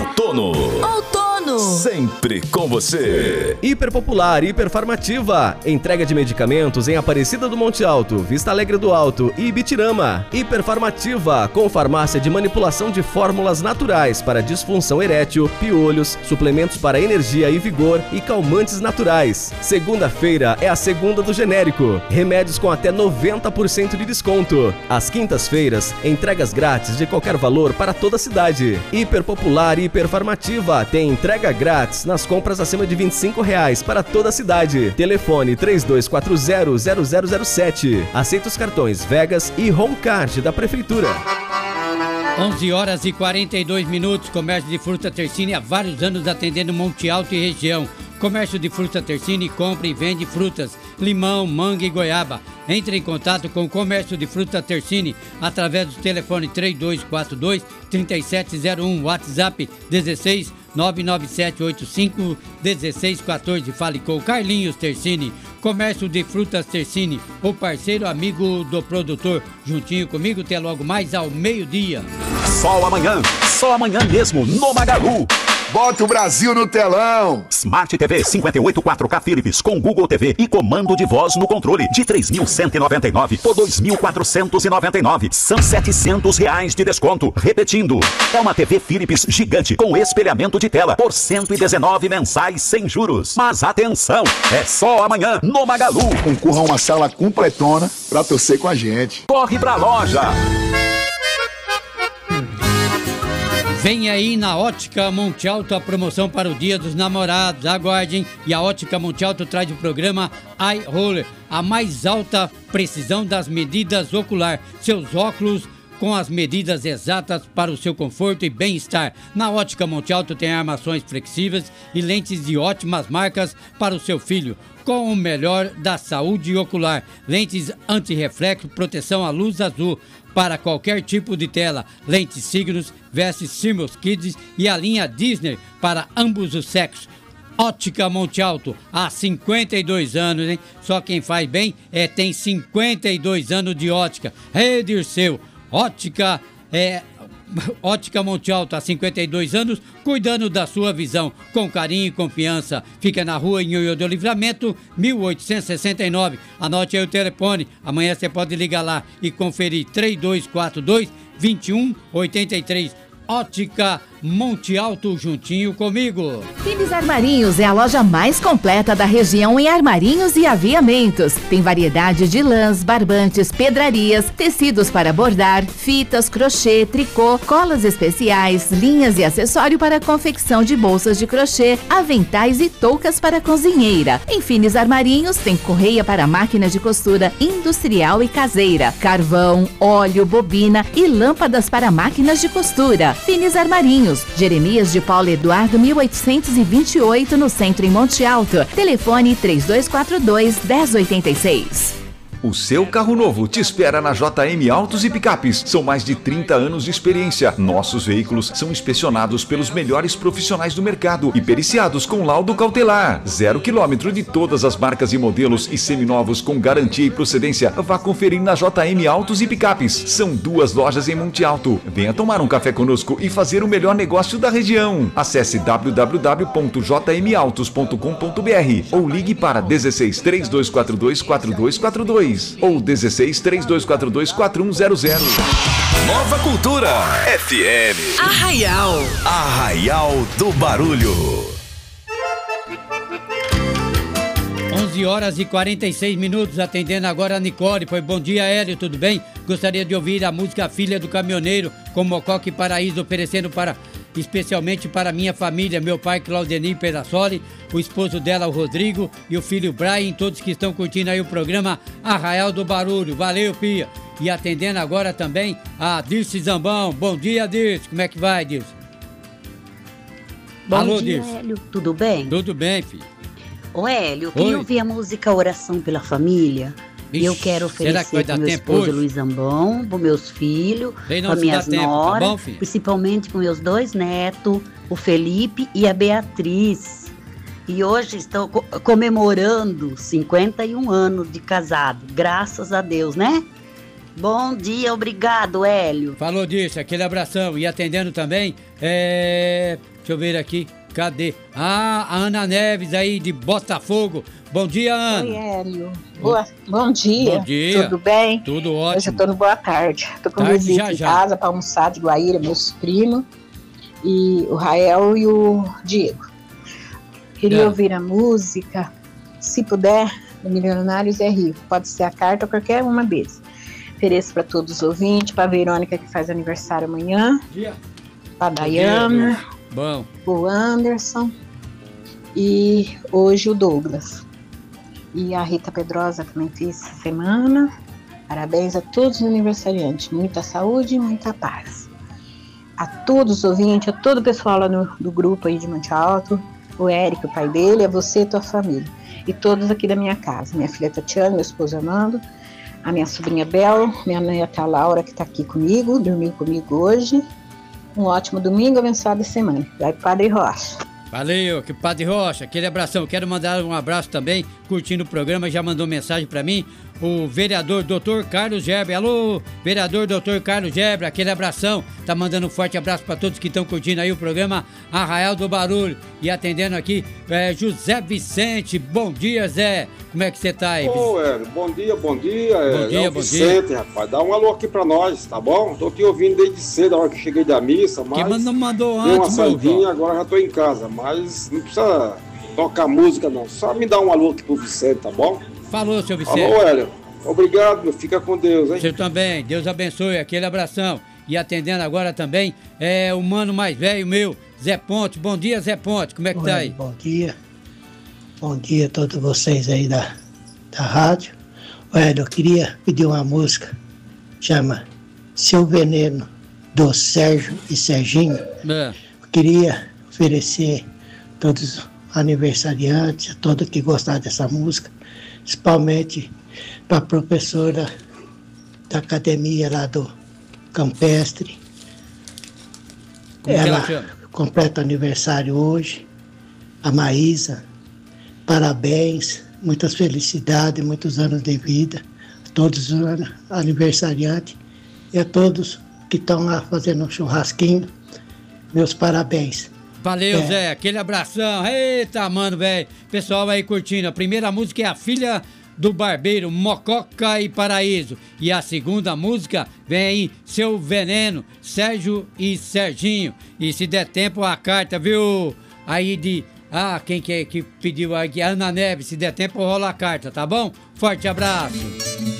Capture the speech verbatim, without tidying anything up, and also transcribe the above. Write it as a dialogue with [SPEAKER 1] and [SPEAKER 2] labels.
[SPEAKER 1] outono.
[SPEAKER 2] Outono.
[SPEAKER 1] Sempre com você.
[SPEAKER 3] Hiperpopular, Hiperfarmativa. Entrega de medicamentos em Aparecida do Monte Alto, Vista Alegre do Alto e Ibitirama. Hiperfarmativa, com farmácia de manipulação de fórmulas naturais para disfunção erétil, piolhos, suplementos para energia e vigor e calmantes naturais. Segunda-feira é a segunda do genérico. Remédios com até noventa por cento de desconto. Às quintas-feiras, entregas grátis de qualquer valor para toda a cidade. Hiperpopular e Hiperfarmativa tem entrega grátis nas compras acima de vinte e cinco reais para toda a cidade. Telefone três dois quatro zero, zero zero zero sete. Aceita os cartões Vegas e Homecard da Prefeitura.
[SPEAKER 4] onze horas e quarenta e dois minutos. Comércio de fruta Tersine há vários anos atendendo Monte Alto e região. Comércio de fruta Tersine compra e vende frutas, limão, manga e goiaba. Entre em contato com o Comércio de fruta Tersine através do telefone três dois quatro dois, três sete zero um, WhatsApp dezesseis, nove nove sete oito cinco, dezesseis quatorze. Fale com Carlinhos Tersine. Comércio de frutas Tersine, o parceiro amigo do produtor. Juntinho comigo até logo mais ao meio-dia.
[SPEAKER 5] Só amanhã, só amanhã mesmo no Magalu.
[SPEAKER 6] Bota o Brasil no telão!
[SPEAKER 5] Smart T V cinquenta e oito quatro K Philips com Google T V e comando de voz no controle de três mil cento e noventa e nove por dois mil quatrocentos e noventa e nove. São setecentos reais de desconto. Repetindo, é uma T V Philips gigante com espelhamento de tela por cento e dezenove mensais sem juros. Mas atenção, é só amanhã no Magalu.
[SPEAKER 6] Concorra a uma sala completona pra torcer com a gente.
[SPEAKER 5] Corre pra loja!
[SPEAKER 4] Vem aí na Ótica Monte Alto a promoção para o Dia dos Namorados. Aguardem. E a Ótica Monte Alto traz o programa Eye Roller, a mais alta precisão das medidas ocular. Seus óculos com as medidas exatas para o seu conforto e bem-estar. Na Ótica Monte Alto tem armações flexíveis e lentes de ótimas marcas para o seu filho, com o melhor da saúde ocular. Lentes anti-reflexo, proteção à luz azul para qualquer tipo de tela. Lentes Signos, vestes Simos Kids e a linha Disney para ambos os sexos. Ótica Monte Alto, há cinquenta e dois anos, hein? Só quem faz bem é tem cinquenta e dois anos de ótica. Ei, Dirceu, Ótica é... Ótica Monte Alto, há cinquenta e dois anos, cuidando da sua visão, com carinho e confiança. Fica na rua Nhonhô do Livramento, mil oitocentos e sessenta e nove. Anote aí o telefone, amanhã você pode ligar lá e conferir três dois quatro dois, dois um oito três. Ótica Monte Alto, juntinho comigo.
[SPEAKER 2] Finis Armarinhos é a loja mais completa da região em armarinhos e aviamentos. Tem variedade de lãs, barbantes, pedrarias, tecidos para bordar, fitas, crochê, tricô, colas especiais, linhas e acessório para confecção de bolsas de crochê, aventais e toucas para cozinheira. Em Finis Armarinhos tem correia para máquina de costura industrial e caseira, carvão, óleo, bobina e lâmpadas para máquinas de costura. Finis Armarinhos, Jeremias de Paulo Eduardo mil oitocentos e vinte e oito, no centro em Monte Alto. Telefone três dois quatro dois, um zero oito seis.
[SPEAKER 7] O seu carro novo te espera na J M Autos e Picapes. São mais de trinta anos de experiência. Nossos veículos são inspecionados pelos melhores profissionais do mercado e periciados com laudo cautelar. Zero quilômetro de todas as marcas e modelos e seminovos com garantia e procedência. Vá conferir na J M Autos e Picapes. São duas lojas em Monte Alto. Venha tomar um café conosco e fazer o melhor negócio da região. Acesse w w w ponto j m autos ponto com ponto b r ou ligue para dezesseis, três dois quatro dois, quatro dois quatro dois. Ou dezesseis, três dois quatro dois, quatro um zero zero.
[SPEAKER 1] Nova Cultura F M.
[SPEAKER 2] Arraial.
[SPEAKER 1] Arraial do Barulho.
[SPEAKER 4] onze horas e quarenta e seis minutos, atendendo agora a Nicole. Foi bom dia, Hélio, tudo bem? Gostaria de ouvir a música Filha do Caminhoneiro, com Mococa e Paraíso, oferecendo para... especialmente para minha família, meu pai Claudenir Perassoli, o esposo dela, o Rodrigo, e o filho Brian, todos que estão curtindo aí o programa Arraial do Barulho. Valeu, Pia. E atendendo agora também a Dirce Zambão. Bom dia, Dirce. Como é que vai, Dirce?
[SPEAKER 8] Bom
[SPEAKER 4] Alô,
[SPEAKER 8] dia,
[SPEAKER 4] Dirce.
[SPEAKER 8] Hélio. Tudo bem?
[SPEAKER 4] Tudo bem, filho.
[SPEAKER 8] Ô, Hélio, eu queria ouvir a música Oração pela Família.
[SPEAKER 4] Vixe,
[SPEAKER 8] e eu quero oferecer para meu esposo
[SPEAKER 4] hoje?
[SPEAKER 8] Luiz Zambão, para meus filhos, para minhas noras, tá principalmente para meus dois netos, o Felipe e a Beatriz. E hoje estou co- comemorando cinquenta e um anos de casado, graças a Deus, né? Bom dia, obrigado, Hélio.
[SPEAKER 4] Falou disso, aquele abração. E atendendo também, é... deixa eu ver aqui, cadê? Ah, a Ana Neves aí de Botafogo. Bom dia, Ana.
[SPEAKER 9] Oi, Hélio. Boa... Bom dia.
[SPEAKER 4] Bom dia.
[SPEAKER 9] Tudo bem?
[SPEAKER 4] Tudo ótimo.
[SPEAKER 9] Hoje eu tô no boa tarde. Tô com
[SPEAKER 4] Tarde,
[SPEAKER 9] visita
[SPEAKER 4] já,
[SPEAKER 9] em
[SPEAKER 4] já.
[SPEAKER 9] casa pra almoçar de Guaíra, meus primos. E o Rael e o Diego. Queria
[SPEAKER 4] É.
[SPEAKER 9] ouvir a música, se puder, do Milionários é Rico. Pode ser a carta ou qualquer uma deles. Ofereço para todos os ouvintes, para a Verônica que faz aniversário amanhã,
[SPEAKER 4] Dia.
[SPEAKER 9] para a Dayana,
[SPEAKER 4] Bom.
[SPEAKER 9] o Anderson e hoje o Douglas. E a Rita Pedrosa também fez essa semana. Parabéns a todos os aniversariantes. Muita saúde e muita paz. A todos os ouvintes, a todo o pessoal lá no, do grupo aí de Monte Alto, o Érico, o pai dele, a você e a tua família. E todos aqui da minha casa. Minha filha Tatiana, meu esposo Armando, a minha sobrinha Bel, minha neta Laura, que está aqui comigo, dormiu comigo hoje. Um ótimo domingo, abençoada semana. Vai, Padre Rocha.
[SPEAKER 4] Valeu, que Padre Rocha, aquele abração. Quero mandar um abraço também, curtindo o programa, já mandou mensagem pra mim, o vereador doutor Carlos Gebre. Alô, vereador doutor Carlos Gebre, aquele abração. Tá mandando um forte abraço pra todos que estão curtindo aí o programa Arraial do Barulho. E atendendo aqui, é, José Vicente. Bom dia, Zé. Como é que você tá aí?
[SPEAKER 10] Ô, Hélio, bom dia, bom dia.
[SPEAKER 4] Bom
[SPEAKER 10] é,
[SPEAKER 4] dia,
[SPEAKER 10] é o
[SPEAKER 4] bom
[SPEAKER 10] Vicente,
[SPEAKER 4] dia.
[SPEAKER 10] rapaz. Dá um alô aqui pra nós, tá bom? Tô te ouvindo desde cedo, a hora que cheguei da missa, mas...
[SPEAKER 4] Que não mandou
[SPEAKER 10] dei uma
[SPEAKER 4] antes, meu
[SPEAKER 10] saidinha,
[SPEAKER 4] irmão.
[SPEAKER 10] agora já tô em casa. Mas não precisa tocar música, não. Só me dá um alô aqui pro Vicente, tá bom?
[SPEAKER 4] Falou, seu Vicente.
[SPEAKER 10] Alô, Hélio. Obrigado, meu. Fica com Deus, hein?
[SPEAKER 4] Você também, Deus abençoe, aquele abração. E atendendo agora também, é o mano mais velho meu, Zé Ponte. Bom dia, Zé Ponte, como é que
[SPEAKER 11] Oi,
[SPEAKER 4] tá aí?
[SPEAKER 11] Bom dia. Bom dia a todos vocês aí da, da rádio. Olha, eu queria pedir uma música, chama Seu Veneno, do Sérgio e Serginho.
[SPEAKER 4] É.
[SPEAKER 11] Eu queria oferecer a todos os aniversariantes, a todos que gostaram dessa música, principalmente para a professora da academia lá do Campestre.
[SPEAKER 4] Como que ela
[SPEAKER 11] Ela
[SPEAKER 4] chama?
[SPEAKER 11] completa aniversário hoje, a Maísa. Parabéns, muitas felicidades, muitos anos de vida a todos os aniversariantes e a todos que estão lá fazendo um churrasquinho. Meus parabéns.
[SPEAKER 4] Valeu,
[SPEAKER 11] É.
[SPEAKER 4] Zé, aquele abração. Eita, mano, velho. Pessoal aí curtindo. A primeira música é A Filha do Barbeiro, Mococa e Paraíso. E a segunda música vem aí, Seu Veneno, Sérgio e Serginho. E se der tempo, a carta, viu? Aí de... Ah, quem que, é que pediu aqui? Ana Neves. Se der tempo, rola a carta, tá bom? Forte abraço.